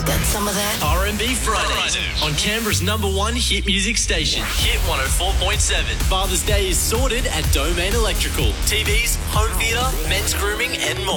Got some of that. R&B Fridays on Canberra's #1 hit music station, Hit 104.7. Father's Day is sorted at Domain Electrical. TVs, home theatre, men's grooming and more.